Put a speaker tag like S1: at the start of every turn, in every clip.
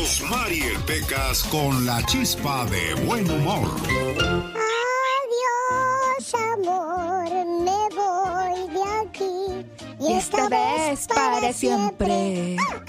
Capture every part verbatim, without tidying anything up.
S1: Rosmarie Pecas con la chispa de buen humor.
S2: Adiós, amor, me voy de aquí. Y esta, esta vez para siempre. siempre.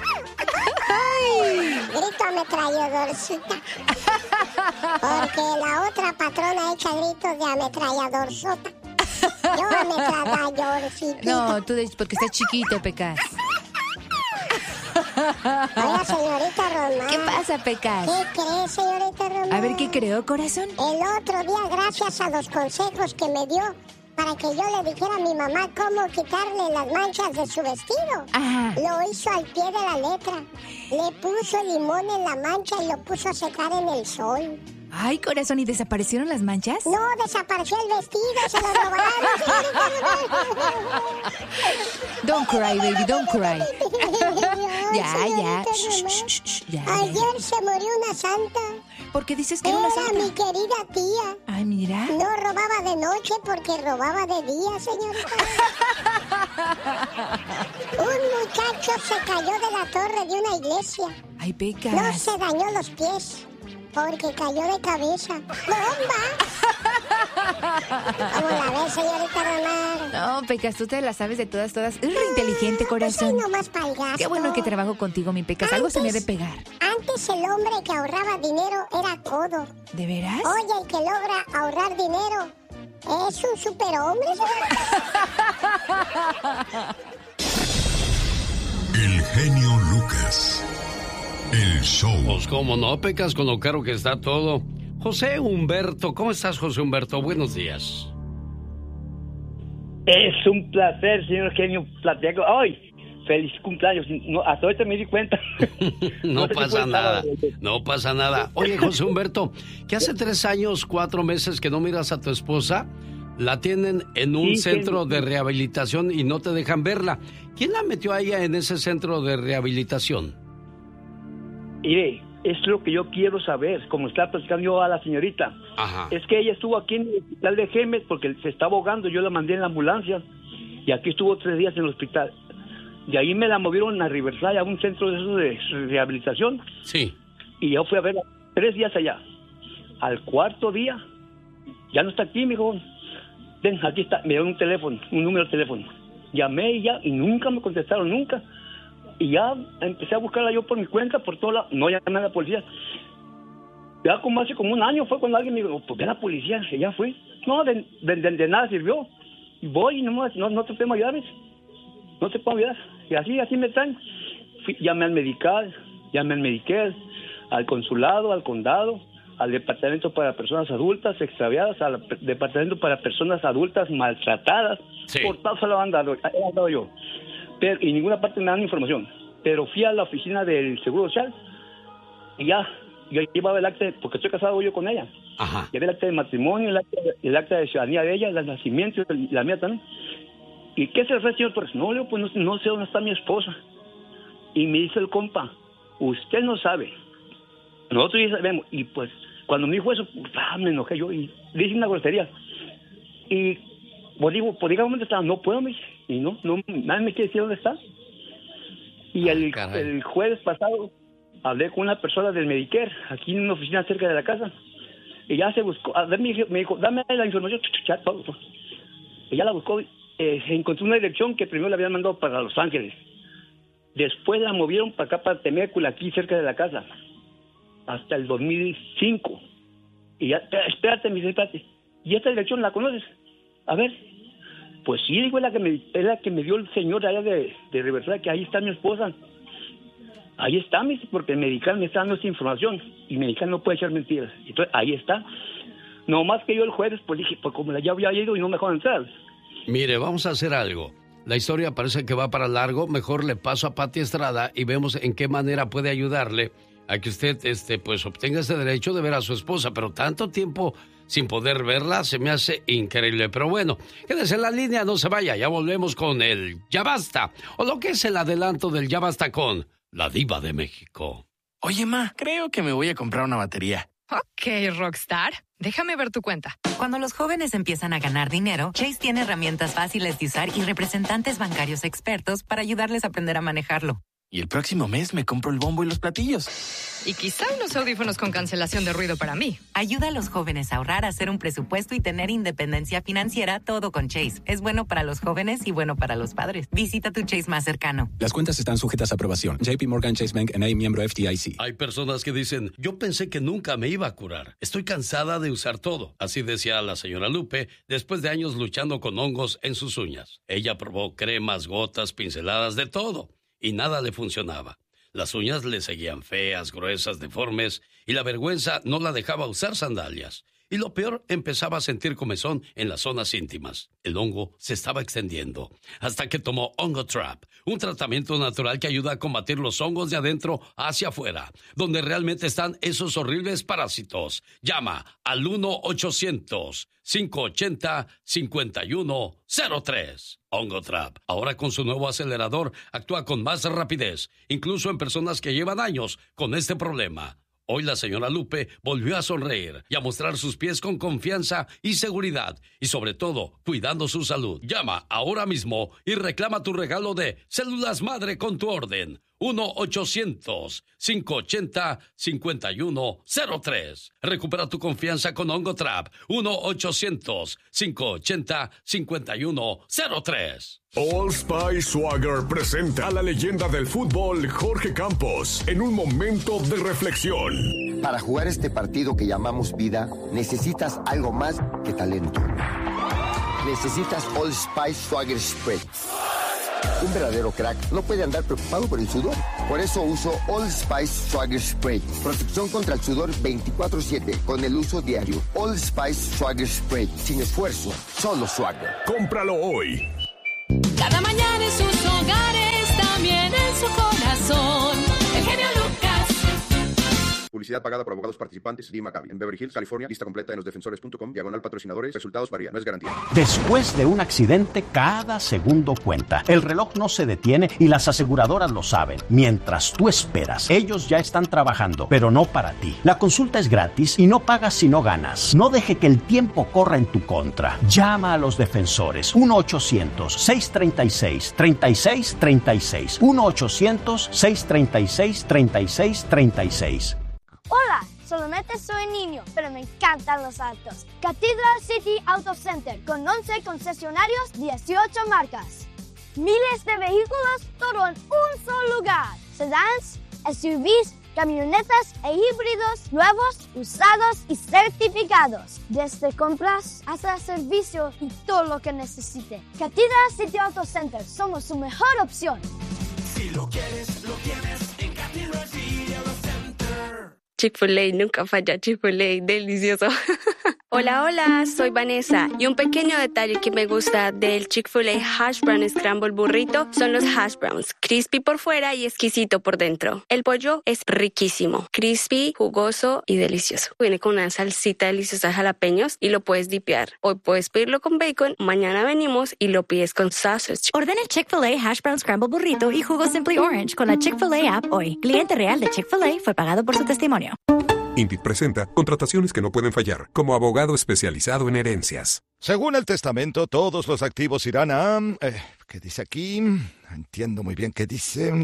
S2: ¡Ay! Grito ametralladorcita. Porque la otra patrona echa gritos de ametralladorzota. Yo ametralladorcita.
S3: No, tú dices porque estás chiquito, Pecas.
S2: Oiga, señorita Román.
S3: ¿Qué pasa, Pecas?
S2: ¿Qué cree, señorita Román?
S3: A ver, ¿qué creo, corazón?
S2: El otro día, gracias a los consejos que me dio para que yo le dijera a mi mamá cómo quitarle las manchas de su vestido,
S3: Ajá.
S2: Lo hizo al pie de la letra. Le puso limón en la mancha y lo puso a secar en el sol.
S3: Ay, corazón, ¿y desaparecieron las manchas?
S2: No, desapareció el vestido, se lo robaron.
S3: Don't cry, baby, don't cry.
S2: Ay,
S3: ya, ya.
S2: Shh, shh, shh, ya. Ayer ya, ya. se murió una santa.
S3: ¿Por qué dices que era una santa?
S2: Era mi querida tía.
S3: Ay, mira.
S2: No robaba de noche porque robaba de día, señorita. Un muchacho se cayó de la torre de una iglesia.
S3: Ay, Pecas.
S2: No se dañó los pies porque cayó de cabeza. ¡Bomba! ¿Cómo la ves, señorita Román?
S3: No, Pecas, tú te la sabes de todas, todas. Es re inteligente, corazón.
S2: Pues nomás para el gasto.
S3: Qué bueno que trabajo contigo, mi Pecas. Algo se me ha de pegar.
S2: Antes el hombre que ahorraba dinero era codo.
S3: ¿De veras?
S2: Oye, el que logra ahorrar dinero es un superhombre,
S1: El genio Lucas. El show.
S4: Pues cómo no, Pecas, con lo caro que está todo. José Humberto, ¿cómo estás, José Humberto? Buenos días.
S5: Es un placer, señor genio, platicar. ¡Ay! ¡Feliz cumpleaños! No, hasta ahorita me di cuenta.
S4: no, no pasa nada, no pasa nada. Oye, José Humberto, que hace tres años, cuatro meses que no miras a tu esposa, la tienen en un sí, centro sí. de rehabilitación y no te dejan verla. ¿Quién la metió a ella en ese centro de rehabilitación?
S5: Mire, es lo que yo quiero saber, como está platicando yo a la señorita.
S4: Ajá.
S5: Es que ella estuvo aquí en el hospital de Gemes porque se está ahogando, yo la mandé en la ambulancia y aquí estuvo tres días en el hospital. De ahí me la movieron a Riverside, a un centro de, eso de rehabilitación.
S4: Sí.
S5: Y yo fui a verla tres días allá. Al cuarto día, ya no está aquí, mijo. Ven, aquí está, me dio un teléfono, un número de teléfono. Llamé y ya, y nunca me contestaron, nunca. Y ya empecé a buscarla yo por mi cuenta, por todo lado. No llamé a la policía. Ya como hace como un año fue cuando alguien me dijo, pues ve a la policía, y ya fui. No, de, de, de, de nada sirvió. Y voy y no, no, no te puedo ayudar, ¿ves? No te puedo ayudar. Y así, así me traen. Fui, llamé al medical, llamé al Medicare, al consulado, al condado, al departamento para personas adultas extraviadas, al departamento para personas adultas maltratadas.
S4: Sí.
S5: Por todo se lo han dado, he dado yo. Pero, y ninguna parte me dan información. Pero fui a la oficina del Seguro Social y ya, yo llevaba el acta, de, porque estoy casado yo con ella.
S4: Ajá.
S5: Llevé el acta de matrimonio, el acta, el acta de ciudadanía de ella, el nacimiento y la mía también. ¿Y qué se refiere, señor Torres? No, yo pues no, no sé dónde está mi esposa. Y me dice el compa, usted no sabe. Nosotros ya sabemos. Y pues, cuando me dijo eso, ah, me enojé yo y le hice una grosería. Y pues digo, pues dígame dónde está. No puedo, me dice. Y no, no, nadie me quiere decir dónde está. Y el, el jueves pasado hablé con una persona del Medicare, aquí en una oficina cerca de la casa. Y ya se buscó, a ver, me dijo, me dijo dame la información, ya todo. Y ya la buscó. Eh, encontré una dirección que primero la habían mandado para Los Ángeles. Después la movieron para acá, para Temécula, aquí cerca de la casa. Hasta el dos mil cinco. Y ya, espérate, me dice, espérate. ¿Y esta dirección la conoces? A ver. Pues sí, digo, es la que me, es la que me dio el señor allá de, de Riverside, que ahí está mi esposa. Ahí está, me dice, porque el medical me está dando esta información. Y el medical no puede echar mentiras. Entonces, ahí está. No más que yo el jueves, pues dije, pues como ya había ido y no me dejaron entrar.
S4: Mire, vamos a hacer algo. La historia parece que va para largo. Mejor le paso a Pati Estrada y vemos en qué manera puede ayudarle a que usted este, pues, obtenga ese derecho de ver a su esposa. Pero tanto tiempo sin poder verla se me hace increíble. Pero bueno, quédese en la línea, no se vaya. Ya volvemos con el Ya Basta. O lo que es el adelanto del Ya Basta con la Diva de México.
S6: Oye, ma, creo que me voy a comprar una batería.
S7: Ok, Rockstar. Déjame ver tu cuenta.
S8: Cuando los jóvenes empiezan a ganar dinero, Chase tiene herramientas fáciles de usar y representantes bancarios expertos para ayudarles a aprender a manejarlo.
S6: Y el próximo mes me compro el bombo y los platillos.
S7: Y quizá unos audífonos con cancelación de ruido para mí.
S8: Ayuda a los jóvenes a ahorrar, a hacer un presupuesto y tener independencia financiera, todo con Chase. Es bueno para los jóvenes y bueno para los padres. Visita tu Chase más cercano.
S9: Las cuentas están sujetas a aprobación. J P Morgan Chase Bank N A, miembro F D I C.
S4: Hay personas que dicen, yo pensé que nunca me iba a curar. Estoy cansada de usar todo. Así decía la señora Lupe después de años luchando con hongos en sus uñas. Ella probó cremas, gotas, pinceladas, de todo. Y nada le funcionaba. Las uñas le seguían feas, gruesas, deformes, y la vergüenza no la dejaba usar sandalias. Y lo peor, empezaba a sentir comezón en las zonas íntimas. El hongo se estaba extendiendo, hasta que tomó Ongotrap, un tratamiento natural que ayuda a combatir los hongos de adentro hacia afuera, donde realmente están esos horribles parásitos. Llama al uno ochocientos, cinco ochenta, cincuenta y uno cero tres. Ongotrap, ahora con su nuevo acelerador, actúa con más rapidez, incluso en personas que llevan años con este problema. Hoy la señora Lupe volvió a sonreír y a mostrar sus pies con confianza y seguridad, y sobre todo, cuidando su salud. Llama ahora mismo y reclama tu regalo de Células Madre con tu orden. uno ochocientos, cinco ochenta, cincuenta y uno cero tres. Recupera tu confianza con Ongotrap. uno ochocientos, cinco ochenta, cincuenta y uno cero tres.
S10: Old Spice Swagger presenta a la leyenda del fútbol Jorge Campos en un momento de reflexión.
S11: Para jugar este partido que llamamos vida, necesitas algo más que talento. Necesitas Old Spice Swagger Spray. Un verdadero crack no puede andar preocupado por el sudor. Por eso uso Old Spice Swagger Spray. Protección contra el sudor veinticuatro siete con el uso diario. Old Spice Swagger Spray. Sin esfuerzo, solo Swagger.
S10: Cómpralo hoy.
S12: Cada mañana en sus hogares, también en su corazón. El genio Lucas.
S13: Publicidad pagada por abogados participantes. D. Maccabi. En Beverly Hills, California. Lista completa en losdefensores punto com. Diagonal patrocinadores. Resultados varían. No es garantía.
S14: Después de un accidente, cada segundo cuenta. El reloj no se detiene y las aseguradoras lo saben. Mientras tú esperas, ellos ya están trabajando, pero no para ti. La consulta es gratis y no pagas si no ganas. No deje que el tiempo corra en tu contra. Llama a los defensores. uno ochocientos, seiscientos treinta y seis, treinta y seis treinta y seis. uno ochocientos, seiscientos treinta y seis, treinta y seis treinta y seis.
S15: Hola, solamente soy niño, pero me encantan los autos. Cathedral City Auto Center, con once concesionarios, dieciocho marcas. Miles de vehículos, todo en un solo lugar. Sedans, S U Vs, camionetas e híbridos, nuevos, usados y certificados. Desde compras hasta servicio y todo lo que necesite. Cathedral City Auto Center, somos su mejor opción.
S16: Si lo quieres, lo tienes en Cathedral City Auto Center.
S17: Chick-fil-A, nunca falla, Chick-fil-A, delicioso. Hola, hola, soy Vanessa y un pequeño detalle que me gusta del Chick-fil-A Hash Brown Scramble Burrito son los hash browns, crispy por fuera y exquisito por dentro. El pollo es riquísimo, crispy, jugoso y delicioso. Viene con una salsita deliciosa de jalapeños y lo puedes dipear. Hoy puedes pedirlo con bacon, mañana venimos y lo pides con sausage.
S18: Ordena el Chick-fil-A Hash Brown Scramble Burrito y jugo Simply Orange con la Chick-fil-A app hoy. Cliente real de Chick-fil-A fue pagado por su testimonio.
S19: Indeed presenta contrataciones que no pueden fallar, como abogado especializado en herencias.
S20: Según el testamento, todos los activos irán a... Eh, ¿Qué dice aquí? Entiendo muy bien qué dice...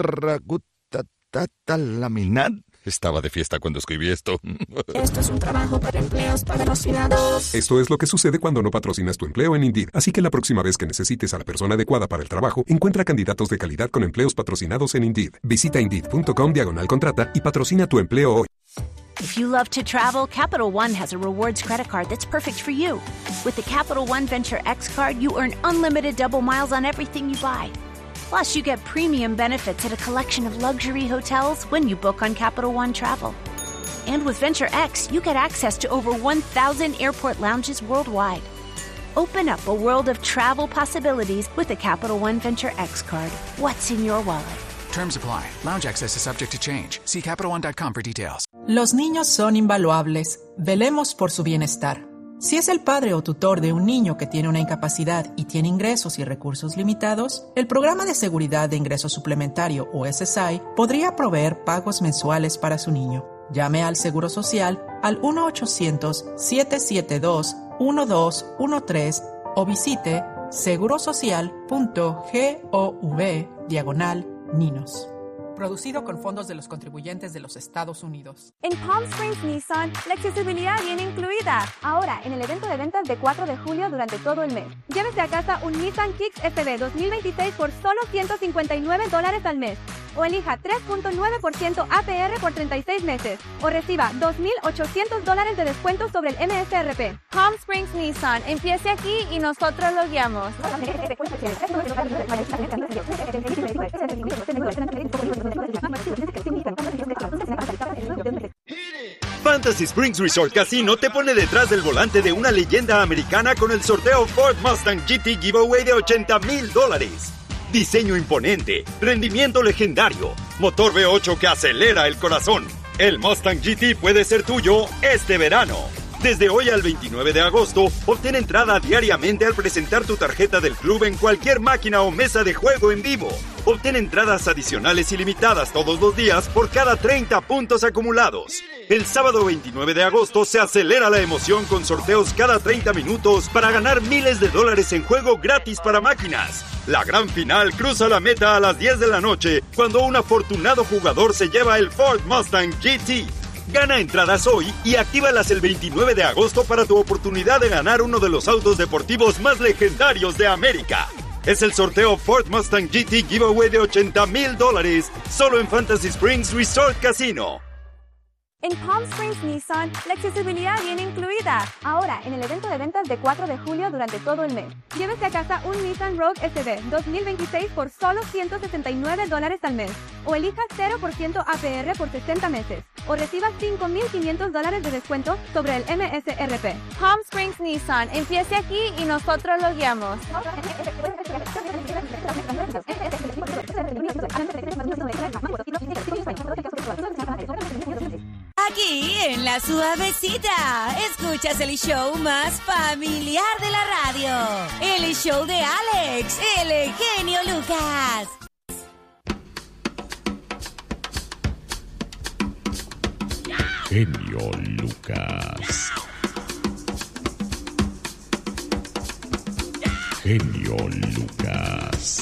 S20: Ragutatata-laminat. Estaba de fiesta cuando escribí esto.
S12: Esto es un trabajo para empleos patrocinados.
S19: Esto es lo que sucede cuando no patrocinas tu empleo en Indeed. Así que la próxima vez que necesites a la persona adecuada para el trabajo, encuentra candidatos de calidad con empleos patrocinados en Indeed. Visita Indeed.com diagonal contrata y patrocina tu empleo hoy.
S18: If you love to travel, Capital One has a rewards credit card that's perfect for you. With the Capital One Venture X card, you earn unlimited double miles on everything you buy. Plus, you get premium benefits at a collection of luxury hotels when you book on Capital One Travel. And with Venture X, you get access to over one thousand airport lounges worldwide. Open up a world of travel possibilities with the Capital One Venture X card. What's in your wallet?
S21: Terms apply. Lounge access is subject to change. See Capital One dot com for details.
S22: Los niños son invaluables. Velemos por su bienestar. Si es el padre o tutor de un niño que tiene una incapacidad y tiene ingresos y recursos limitados, el Programa de Seguridad de Ingreso Suplementario, o S S I, podría proveer pagos mensuales para su niño. Llame al Seguro Social al uno ochocientos, siete siete dos, uno dos uno tres o visite segurosocial punto gov diagonal ninos. producido con fondos de los contribuyentes de los Estados Unidos.
S2: En Palm Springs Nissan, la accesibilidad viene incluida. Ahora, en el evento de ventas de cuatro de julio durante todo el mes. Llévese a casa un Nissan Kicks F B dos mil veintiséis por solo ciento cincuenta y nueve dólares al mes. O elija tres punto nueve por ciento A P R por treinta y seis meses. O reciba dos mil ochocientos dólares de descuento sobre el M S R P. Palm Springs Nissan, empiece aquí y nosotros lo guiamos.
S3: Fantasy Springs Resort Casino te pone detrás del volante de una leyenda americana con el sorteo Ford Mustang G T Giveaway de ochenta mil dólares. Diseño imponente, rendimiento legendario, motor V ocho que acelera el corazón. El Mustang G T puede ser tuyo este verano. Desde hoy al veintinueve de agosto, obtén entrada diariamente al presentar tu tarjeta del club en cualquier máquina o mesa de juego en vivo. Obtén entradas adicionales ilimitadas todos los días por cada treinta puntos acumulados. El sábado veintinueve de agosto se acelera la emoción con sorteos cada treinta minutos para ganar miles de dólares en juego gratis para máquinas. La gran final cruza la meta a las diez de la noche cuando un afortunado jugador se lleva el Ford Mustang G T. Gana entradas hoy y actívalas el veintinueve de agosto para tu oportunidad de ganar uno de los autos deportivos más legendarios de América. Es el sorteo Ford Mustang G T Giveaway de ochenta mil dólares, solo en Fantasy Springs Resort Casino.
S2: En Palm Springs Nissan, la accesibilidad viene incluida. Ahora, en el evento de ventas de cuatro de julio durante todo el mes. Llévese a casa un Nissan Rogue S V dos mil veintiséis por solo ciento sesenta y nueve dólares al mes. O elija cero por ciento A P R por sesenta meses. O reciba cinco mil quinientos dólares de descuento sobre el M S R P. Palm Springs Nissan, empiece aquí y nosotros lo guiamos.
S23: Aquí en La Suavecita, escuchas el show más familiar de la radio. El show de Alex, el genio Lucas.
S24: Genio Lucas. Genio Lucas.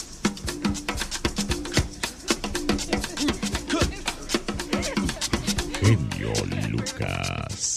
S24: Genio Lucas.